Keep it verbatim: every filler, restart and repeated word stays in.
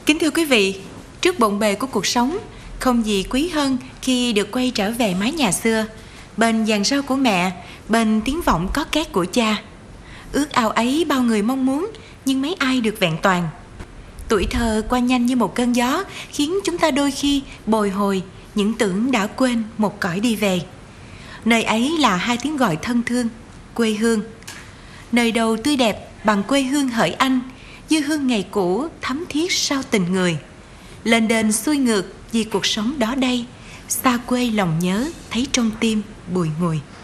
Kính thưa quý vị, trước bộn bề của cuộc sống, không gì quý hơn khi được quay trở về mái nhà xưa, bên giàn rau của mẹ, bên tiếng vọng có két của cha. Ước ao ấy bao người mong muốn, nhưng mấy ai được vẹn toàn. Tuổi thơ qua nhanh như một cơn gió, khiến chúng ta đôi khi bồi hồi những tưởng đã quên một cõi đi về. Nơi ấy là hai tiếng gọi thân thương, quê hương. Nơi đầu tươi đẹp bằng quê hương hỡi anh, dư hương ngày cũ thắm thiết sao tình người. Lên đền xuôi ngược vì cuộc sống đó đây, xa quê lòng nhớ thấy trong tim bùi ngùi.